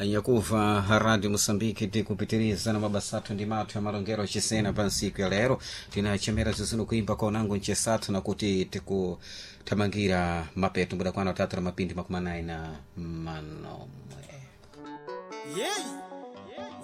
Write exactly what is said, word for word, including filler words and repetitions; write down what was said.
Yakuva Radio Mosambiki tikupitiriza na mabasatu ndi matu ya malongero chisena pa nsiku ya lero tinachemera zizino kuimba kwa onango nchesatu na kuti tikutamangira mapetu muda kwa na tatu na mapindi makumanayi na manomwe. Yeah.